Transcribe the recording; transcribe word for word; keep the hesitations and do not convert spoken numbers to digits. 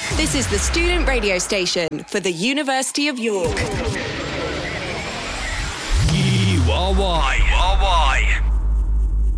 This is the student radio station for the University of York. U R Y